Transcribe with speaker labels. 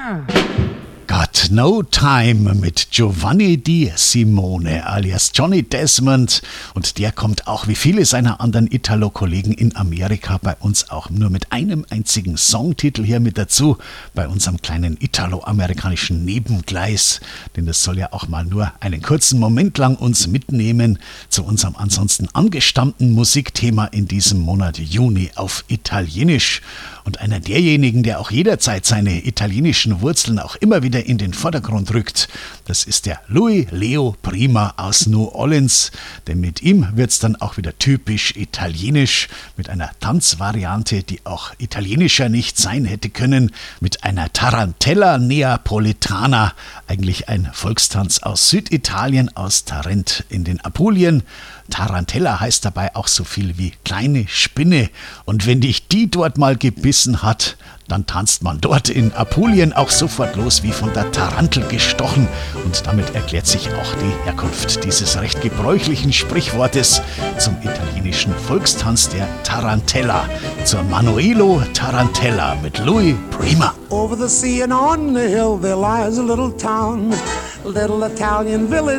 Speaker 1: Got No Time mit Giovanni Di Simone alias Johnny Desmond, und der kommt auch wie viele seiner anderen Italo-Kollegen in Amerika bei uns auch nur mit einem einzigen Songtitel hier mit dazu, bei unserem kleinen italo-amerikanischen Nebengleis, denn das soll ja auch mal nur einen kurzen Moment lang uns mitnehmen zu unserem ansonsten angestammten Musikthema in diesem Monat Juni auf Italienisch. Und einer derjenigen, der auch jederzeit seine italienischen Wurzeln auch immer wieder in den Vordergrund rückt, das ist der Louis Leo Prima aus New Orleans, denn mit ihm wird's dann auch wieder typisch italienisch, mit einer Tanzvariante, die auch italienischer nicht sein hätte können, mit einer Tarantella Neapolitana, eigentlich ein Volkstanz aus Süditalien, aus Tarent in den Apulien. Tarantella heißt dabei auch so viel wie kleine Spinne, und wenn dich die dort mal gebissen hat, dann tanzt man dort in Apulien auch sofort los wie von der Tarantel gestochen, und damit erklärt sich auch die Herkunft dieses recht gebräuchlichen Sprichwortes zum italienischen Volkstanz der Tarantella, zur Manuelo Tarantella mit Louis Prima.
Speaker 2: Over the sea and on the hill there lies a little town, a little Italian village.